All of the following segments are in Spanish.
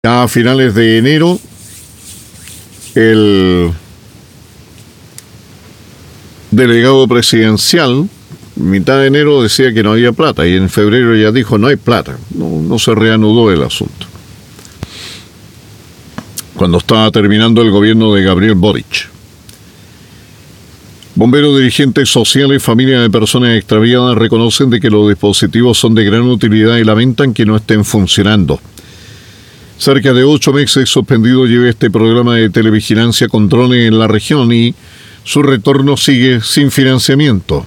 A finales de enero, el delegado presidencial, mitad de enero, decía que no había plata, y en febrero ya dijo no hay plata. No se reanudó el asunto. Cuando estaba terminando el gobierno de Gabriel Boric. Bomberos, dirigentes sociales, familias de personas extraviadas reconocen de que los dispositivos son de gran utilidad y lamentan que no estén funcionando. Cerca de 8 meses suspendido lleva este programa de televigilancia con drones en la región y su retorno sigue sin financiamiento.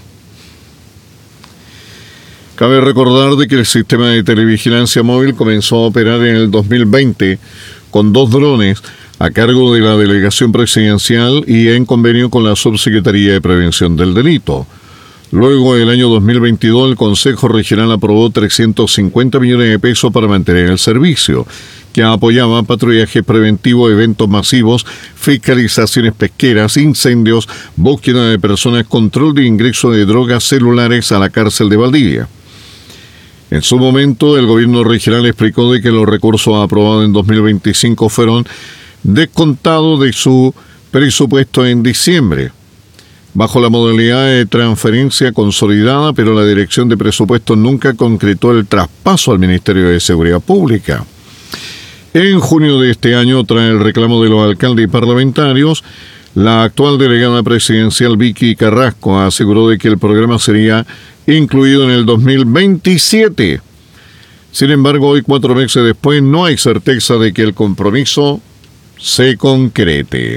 Cabe recordar de que el sistema de televigilancia móvil comenzó a operar en el 2020 con 2 drones a cargo de la delegación presidencial y en convenio con la Subsecretaría de Prevención del Delito. Luego, el año 2022, el Consejo Regional aprobó 350 millones de pesos para mantener el servicio, que apoyaba patrullajes preventivos, eventos masivos, fiscalizaciones pesqueras, incendios, búsqueda de personas, control de ingreso de drogas celulares a la cárcel de Valdivia. En su momento, el gobierno regional explicó de que los recursos aprobados en 2025 fueron descontados de su presupuesto en diciembre, bajo la modalidad de transferencia consolidada, pero la Dirección de Presupuestos nunca concretó el traspaso al Ministerio de Seguridad Pública. En junio de este año, tras el reclamo de los alcaldes y parlamentarios, la actual delegada presidencial Vicky Carrasco aseguró de que el programa sería incluido en el 2027. Sin embargo, hoy, 4 meses después, no hay certeza de que el compromiso se concrete.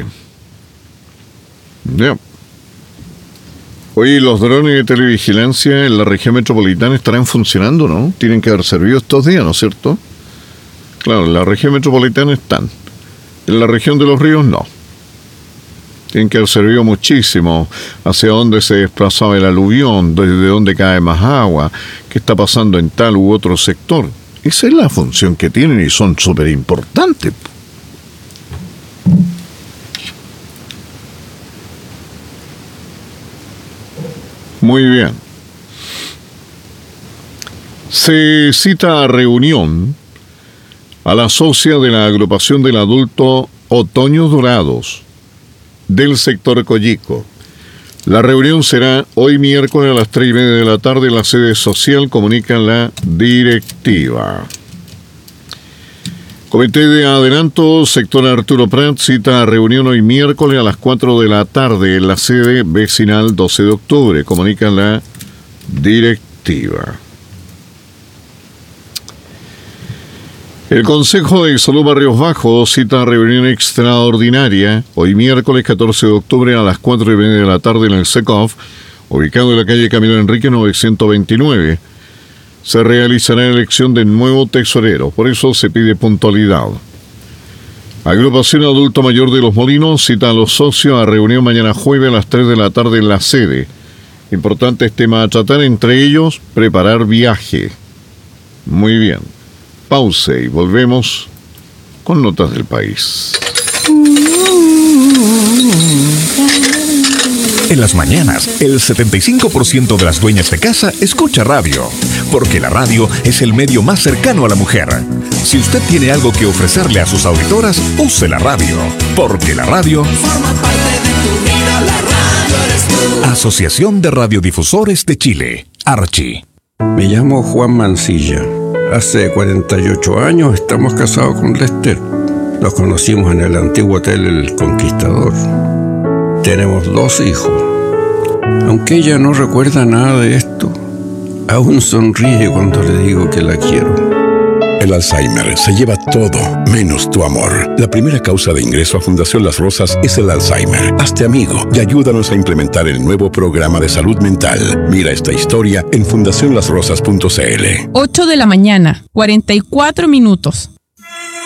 Ya. Oye, los drones de televigilancia en la región metropolitana estarán funcionando, ¿no? Tienen que haber servido estos días, ¿no es cierto? Claro, en la región metropolitana están. En la región de los ríos, no. Tienen que haber servido muchísimo. Hacia dónde se desplazaba el aluvión, desde dónde cae más agua, qué está pasando en tal u otro sector. Esa es la función que tienen y son súper importantes. Muy bien. Se cita a reunión a la socia de la agrupación del adulto Otoños Dorados del sector Coyico. La reunión será hoy miércoles a las 3:30 de la tarde en la sede social, comunica la directiva. Comité de Adelanto, sector Arturo Prat, cita a reunión hoy miércoles a las 4 de la tarde en la sede vecinal 12 de octubre, comunica la directiva. El Consejo de Salud Barrios Bajos cita a reunión extraordinaria hoy miércoles 14 de octubre a las 4:30 de la tarde en el SECOF, ubicado en la calle Camilo Enrique 929. Se realizará la elección del nuevo tesorero, por eso se pide puntualidad. Agrupación Adulto Mayor de Los Molinos cita a los socios a reunión mañana jueves a las 3 de la tarde en la sede. Importantes temas a tratar, entre ellos, preparar viaje. Muy bien. Pausa y volvemos con notas del país. En las mañanas, el 75% de las dueñas de casa escucha radio, porque la radio es el medio más cercano a la mujer. Si usted tiene algo que ofrecerle a sus auditoras, use la radio, porque la radio forma parte de tu vida. La radio eres tú. Asociación de Radiodifusores de Chile, Archi. Me llamo Juan Mancilla. Hace 48 años estamos casados con Lester. Nos conocimos en el antiguo hotel El Conquistador. Tenemos 2 hijos. Aunque ella no recuerda nada de esto, aún sonríe cuando le digo que la quiero. El Alzheimer se lleva todo, menos tu amor. La primera causa de ingreso a Fundación Las Rosas es el Alzheimer. Hazte amigo y ayúdanos a implementar el nuevo programa de salud mental. Mira esta historia en fundacionlasrosas.cl. 8 de la mañana, 44 minutos.